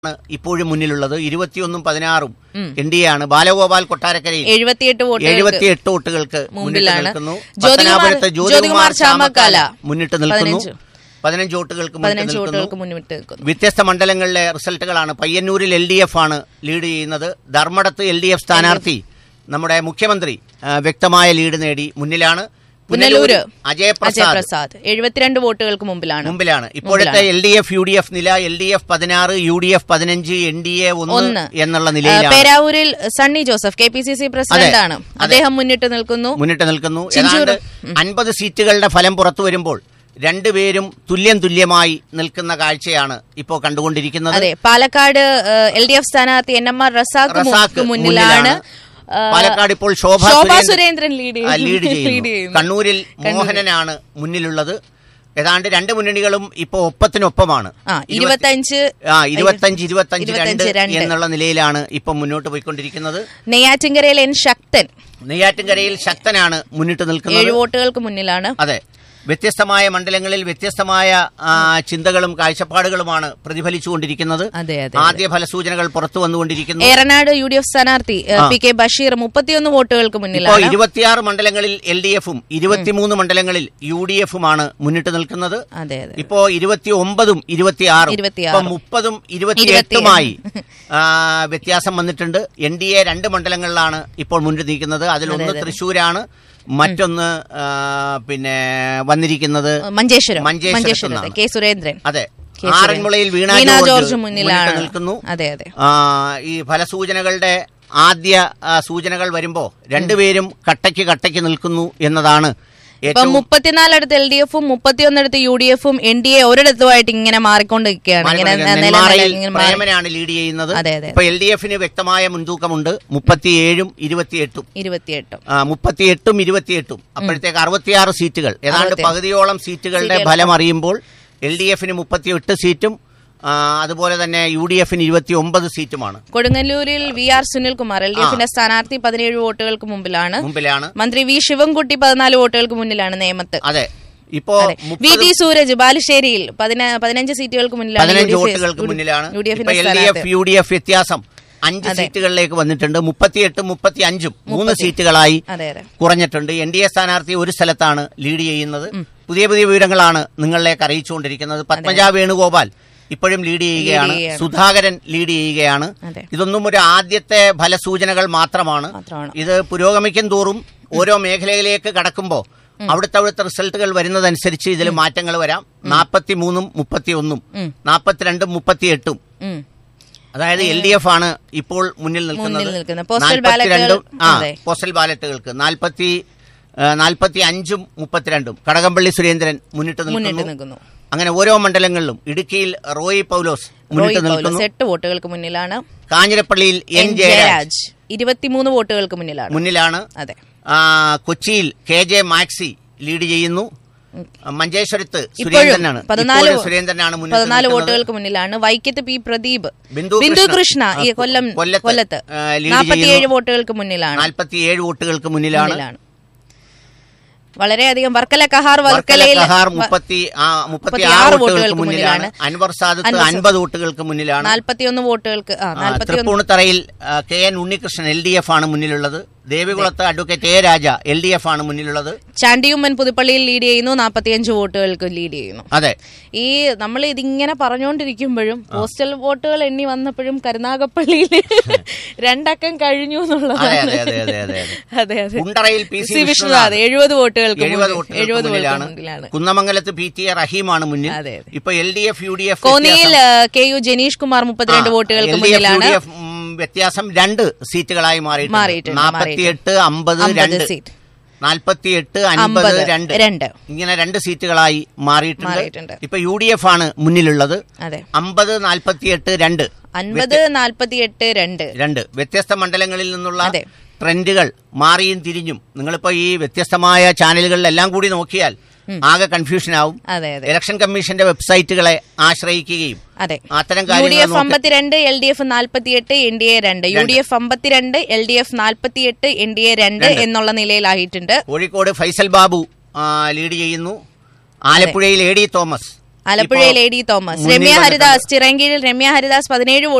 ഇപ്പോഴും മുന്നിലുള്ളത് 21-16 N D A ആണ്. ബാലഗോപാൽ കൊട്ടാരക്കരയിൽ 78 വോട്ടുകൾക്ക് മുന്നിട്ട് നിൽക്കുന്നു. പത്തനാപുരത്ത് ജ്യോതികുമാർ ചാമക്കാല മുന്നിട്ട് നിൽക്കുന്നു, 15 വോട്ടുകൾക്ക് മുന്നിട്ട് നിൽക്കുന്നു. വ്യത്യസ്ത മണ്ഡലങ്ങളിലെ റിസൾട്ടുകളാണ്. പയ്യന്നൂരിൽ LDF ആണ് ലീഡ് ചെയ്യുന്നത്. ധർമ്മടത്ത് LDF സ്ഥാനാർത്ഥി നമ്മുടെ മുഖ്യമന്ത്രി വ്യക്തമായ ലീഡ് നേടി മുന്നിലാണ്. പുനലൂര് അജയ് പ്രസാദ് 72 വോട്ടുകൾക്ക് മുമ്പിലാണ്. ഇപ്പോഴത്തെ LDF UDF നില LDF 16, UDF 15, NDA 1 എന്നുള്ള നിലയിലാണ്. പേരാവൂരിൽ സണ്ണി ജോസഫ് KPCC പ്രസിഡന്റാണ്, അദ്ദേഹം മുന്നിട്ട് നിൽക്കുന്നു. ഏതാണ്ട് 50 സീറ്റുകളുടെ ഫലം പുറത്തു വരുമ്പോൾ രണ്ടുപേരും തുല്യമായി നിൽക്കുന്ന കാഴ്ചയാണ് ഇപ്പോൾ കണ്ടുകൊണ്ടിരിക്കുന്നത്. അതെ, പാലക്കാട് LDF സ്ഥാനാർത്ഥി NMR റസാഖ് മുന്നിലാണ്. പാലക്കാട് ഇപ്പോൾ ശോഭാ സുരേന്ദ്രൻ ലീഡ് ചെയ്യുന്നു. കണ്ണൂരിൽ മോഹനനാണ് മുന്നിലുള്ളത്. ഏതാണ്ട് രണ്ട് മുന്നണികളും ഇപ്പോ ഒപ്പത്തിനൊപ്പമാണ്. 25-25-2 എന്നുള്ള നിലയിലാണ് ഇപ്പൊ മുന്നോട്ട് പോയിക്കൊണ്ടിരിക്കുന്നത്. നെയ്യാറ്റിൻകരയിൽ ശക്തനാണ് മുന്നിട്ട് നിൽക്കുന്നത്, 7 വോട്ടുകൾക്ക് മുന്നിലാണ്. അതെ, വ്യത്യസ്തമായ മണ്ഡലങ്ങളിൽ വ്യത്യസ്തമായ ചിന്തകളും കാഴ്ചപ്പാടുകളുമാണ് പ്രതിഫലിച്ചുകൊണ്ടിരിക്കുന്നത്. ആദ്യ ഫലസൂചനകൾ പുറത്തു വന്നുകൊണ്ടിരിക്കുന്നു. ഏറനാട് UDF സ്ഥാനാർത്ഥി PK ബഷീർ 31 വോട്ടുകൾക്ക് മുന്നിലാണ്. 26 മണ്ഡലങ്ങളിൽ LDF-ഉം 23 മണ്ഡലങ്ങളിൽ UDF-ഉമാണ് മുന്നിട്ട് നിൽക്കുന്നത്. ഇപ്പോ 29-ഉം 26-ഉം 30-ഉം 28-ഉമായി വ്യത്യാസം വന്നിട്ടുണ്ട്. NDA 2 മണ്ഡലങ്ങളിലാണ് ഇപ്പോൾ മുന്നിട്ട് നിൽക്കുന്നത്. അതിലൊന്ന് തൃശ്ശൂരാണ്, മറ്റൊന്ന് വന്നിരിക്കുന്നത് മഞ്ചേശ്വരം കെ സുരേന്ദ്രൻ. അതെ, ആറന്മുളയിൽ വീണ ജോർജ് മുന്നിലാണ് നിൽക്കുന്നു. ഈ ഫലസൂചനകളുടെ ആദ്യ സൂചനകൾ വരുമ്പോ രണ്ടുപേരും കട്ടയ്ക്ക് നിൽക്കുന്നു എന്നതാണ്. 34 LDF-ഉം 31 UDF-ഉം NDA ഒരിടത്തുമായിട്ട് ഇങ്ങനെ മാറിക്കൊണ്ടിരിക്കുകയാണ്. പ്രേമനാണ് ലീഡ് ചെയ്യുന്നത്. ഇപ്പൊ LDF-ന് വ്യക്തമായ മുൻതൂക്കമുണ്ട്, 37-ഉം 28-ഉം. 38-ഉം 28-ഉം. അപ്പോഴത്തേക്ക് 66 സീറ്റുകൾ, ഏതാണ്ട് പകുതിയോളം സീറ്റുകളുടെ ഫലം അറിയുമ്പോൾ LDF-ന് 38 സീറ്റും അതുപോലെ തന്നെ UDF-ന് 29 സീറ്റുമാണ്. കൊടുങ്ങല്ലൂരിൽ VR സുനിൽകുമാർ LDF-ന്റെ സ്ഥാനാർത്ഥി 17 വോട്ടുകൾക്ക് മുമ്പിലാണ്. മന്ത്രി V ശിവൻകുട്ടി 14 വോട്ടുകൾക്ക് മുന്നിലാണ് നേമത്ത്. അതെ, ഇപ്പോ VT സൂരജ് ബാലുശ്ശേരിയിൽ 15 സീറ്റുകൾക്ക് മുന്നിലാണ്. 15 വോട്ടുകൾക്ക് മുന്നിലാണ്. LDF UDF വ്യത്യാസം 5 സീറ്റുകളിലേക്ക് വന്നിട്ടുണ്ട്. 38-35 3 സീറ്റുകളായി കുറഞ്ഞിട്ടുണ്ട്. NDA സ്ഥാനാർത്ഥി ഒരു സ്ഥലത്താണ് ലീഡ് ചെയ്യുന്നത്. പുതിയ വിവരങ്ങളാണ് നിങ്ങളിലേക്ക് അറിയിച്ചുകൊണ്ടിരിക്കുന്നത്. പത്മജ വേണുഗോപാൽ ഇപ്പോഴും ലീഡ് ചെയ്യുകയാണ്, സുധാകരൻ ലീഡ് ചെയ്യുകയാണ്. ഇതൊന്നും ഒരു ആദ്യത്തെ ഫലസൂചനകൾ മാത്രമാണ്. ഇത് പുരോഗമിക്കും തോറും ഓരോ മേഖലയിലേക്ക് കടക്കുമ്പോൾ അവിടുത്തെ റിസൾട്ടുകൾ വരുന്നതനുസരിച്ച് ഇതിൽ മാറ്റങ്ങൾ വരാം. 43-ഉം 31-ഉം 42-ഉം 38-ഉം. അതായത് LDF ആണ് ഇപ്പോൾ മുന്നിൽ നിൽക്കുന്നത്. 42 പോസ്റ്റൽ ബാലറ്റുകൾക്ക് 45-ഉം 32-ഉം. കടകംപള്ളി സുരേന്ദ്രൻ മുന്നിട്ട് നിൽക്കുന്നു. അങ്ങനെ ഓരോ മണ്ഡലങ്ങളിലും ഇടുക്കിയിൽ റോയി പൗലോസ് മുന്നിട്ട് നിൽക്കുന്നു, 8 വോട്ടുകൾക്ക് മുന്നിലാണ്. കാഞ്ഞിരപ്പള്ളിയിൽ N ജയരാജ് 23 വോട്ടുകൾക്ക് മുന്നിലാണ്. കൊച്ചിയിൽ KJ മാക്സി ലീഡ് ചെയ്യുന്നു. മഞ്ചേശ്വരത്ത് സുരേന്ദ്രനാണ് 14 വോട്ടുകൾക്ക് മുന്നിലാണ്. വൈക്കത്ത് P പ്രദീപ്, ബിന്ദു കൃഷ്ണ കൊല്ലത്ത് 47 വോട്ടുകൾക്ക് മുന്നിലാണ്. 47 വോട്ടുകൾക്ക് മുന്നിലാണ്. വളരെയധികം വർക്കല കഹാർ 36 വോട്ടുകൾക്ക് മുന്നിലാണ്. അൻവർ സാദത്ത് 50 വോട്ടുകൾക്ക് മുന്നിലാണ്. 41 വോട്ടുകൾക്ക്. തൃപ്പൂണിത്തറയിൽ KN ഉണ്ണികൃഷ്ണൻ LDF ആണ് മുന്നിലുള്ളത്. ദേവികുളത്ത് അഡ്വക്കേറ്റ് A രാജ LDF ആണ് മുന്നിലുള്ളത്. ചാണ്ടിയുമ്മൻ പുതുപ്പള്ളിയിൽ ലീഡ് ചെയ്യുന്നു, 45 വോട്ടുകൾക്ക് ലീഡ് ചെയ്യുന്നു. അതെ, ഈ നമ്മൾ ഇതിങ്ങനെ പറഞ്ഞുകൊണ്ടിരിക്കുമ്പോഴും പോസ്റ്റൽ വോട്ടുകൾ എണ്ണി വന്നപ്പോഴും കരുനാഗപ്പള്ളിയിൽ 2 അക്കം കഴിഞ്ഞു എന്നുള്ളതാണ്. അതെ, കുണ്ടറയിൽ PC വിഷ്ണുനാഥ് 70 വോട്ടുകൾക്ക് മുന്നിലാണ്. കുന്നമംഗലത്ത് PT റഹീമാണ് മുന്നിൽ. ഇപ്പൊ LDF UDF കോന്നിയിൽ KU ജനീഷ് കുമാർ 32 വോട്ടുകൾക്ക് മുന്നിലാണ്. വ്യത്യാസം 2 സീറ്റുകളായി മാറിയിട്ടുണ്ട്. 48-50 സീറ്റ്, 48-50 ഇങ്ങനെ 2 സീറ്റുകളായി മാറിയിട്ടുണ്ട്. ഇപ്പൊ UDF ആണ് മുന്നിലുള്ളത്. 50-48-2 വ്യത്യസ്ത മണ്ഡലങ്ങളിൽ നിന്നുള്ള ട്രെൻഡുകൾ മാറിയും തിരിഞ്ഞും നിങ്ങളിപ്പോ ഈ വ്യത്യസ്തമായ ചാനലുകളിലെല്ലാം കൂടി നോക്കിയാൽ ആകെ കൺഫ്യൂഷൻ ആവും. ഇലക്ഷൻ കമ്മീഷന്റെ വെബ്സൈറ്റുകളെ ആശ്രയിക്കുകയും അത്തരം കാര്യങ്ങൾ UDF 52 LDF 48 NDA 2 UDF 52 LDF 48 NDA 2 എന്നുള്ള നിലയിലായിട്ടുണ്ട്. കോഴിക്കോട് ഫൈസൽ ബാബു ലീഡ് ചെയ്യുന്നു. ആലപ്പുഴയിൽ AD തോമസ് ആലപ്പുഴയിൽ AD തോമസ്. രമ്യ ഹരിദാസ് ചിറയൻകീഴിൽ രമ്യ ഹരിദാസ് 17